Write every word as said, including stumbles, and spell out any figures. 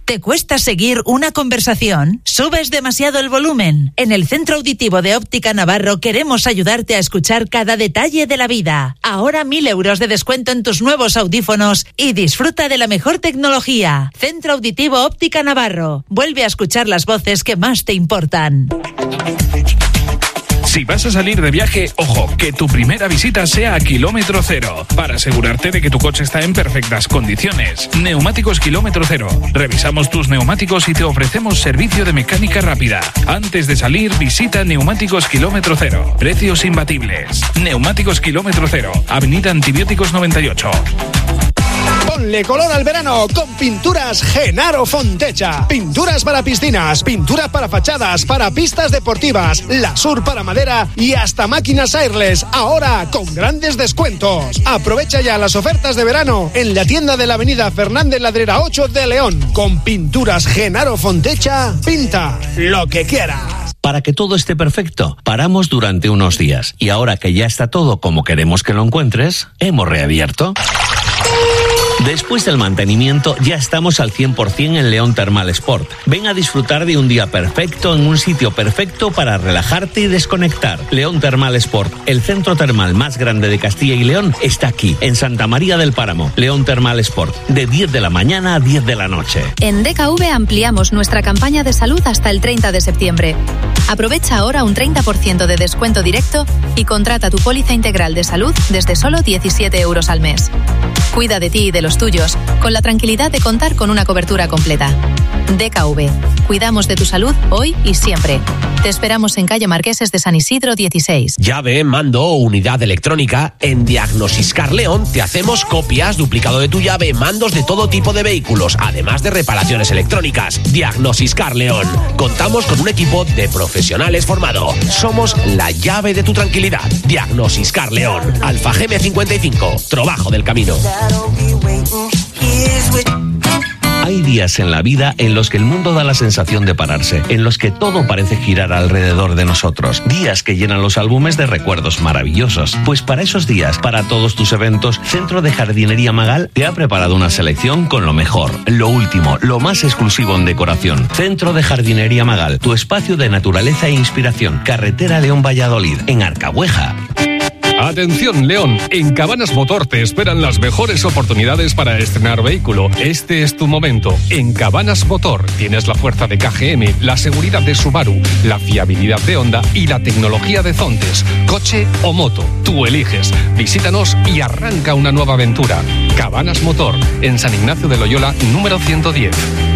¿Te cuesta seguir una conversación? ¿Subes demasiado el volumen? En el Centro Auditivo de Óptica Navarro queremos ayudarte a escuchar cada detalle de la vida. Ahora mil euros de descuento en tus nuevos audífonos y disfruta de la mejor tecnología. Centro Auditivo Óptica Navarro. Vuelve a escuchar las voces que más te importan. Si vas a salir de viaje, ojo, que tu primera visita sea a kilómetro cero, para asegurarte de que tu coche está en perfectas condiciones. Neumáticos Kilómetro Cero. Revisamos tus neumáticos y te ofrecemos servicio de mecánica rápida. Antes de salir, visita Neumáticos Kilómetro Cero. Precios imbatibles. Neumáticos Kilómetro Cero. Avenida Antibióticos noventa y ocho. Ponle color al verano con Pinturas Genaro Fontecha. Pinturas para piscinas, pinturas para fachadas, para pistas deportivas, Lasur para madera y hasta máquinas airless. Ahora con grandes descuentos. Aprovecha ya las ofertas de verano en la tienda de la avenida Fernández Ladrera ocho de León. Con Pinturas Genaro Fontecha, pinta lo que quieras. Para que todo esté perfecto, paramos durante unos días. Y ahora que ya está todo como queremos que lo encuentres, hemos reabierto. Después del mantenimiento, ya estamos al cien por ciento en León Termal Sport. Ven a disfrutar de un día perfecto en un sitio perfecto para relajarte y desconectar. León Termal Sport, el centro termal más grande de Castilla y León, está aquí, en Santa María del Páramo. León Termal Sport, de diez de la mañana a diez de la noche. En D K V ampliamos nuestra campaña de salud hasta el treinta de septiembre. Aprovecha ahora un treinta por ciento de descuento directo y contrata tu póliza integral de salud desde solo diecisiete euros al mes. Cuida de ti y de los tuyos, con la tranquilidad de contar con una cobertura completa. D K V. Cuidamos de tu salud hoy y siempre. Te esperamos en calle Marqueses de San Isidro dieciséis. Llave, mando o unidad electrónica. En Diagnosiscar León te hacemos copias, duplicado de tu llave, mandos de todo tipo de vehículos, además de reparaciones electrónicas. Diagnosiscar León. Contamos con un equipo de profesionales formado. Somos la llave de tu tranquilidad. Diagnosiscar León. Alfa G M cincuenta y cinco. Trabajo del camino. Hay días en la vida en los que el mundo da la sensación de pararse, en los que todo parece girar alrededor de nosotros. Días que llenan los álbumes de recuerdos maravillosos. Pues para esos días, para todos tus eventos, Centro de Jardinería Magal te ha preparado una selección con lo mejor, lo último, lo más exclusivo en decoración. Centro de Jardinería Magal, tu espacio de naturaleza e inspiración. Carretera León Valladolid, en Arcabueja. Atención León, en Cabanas Motor te esperan las mejores oportunidades para estrenar vehículo. Este es tu momento. En Cabanas Motor tienes la fuerza de K G M, la seguridad de Subaru, la fiabilidad de Honda y la tecnología de Zontes. Coche o moto, tú eliges. Visítanos y arranca una nueva aventura. Cabanas Motor, en San Ignacio de Loyola, número ciento diez.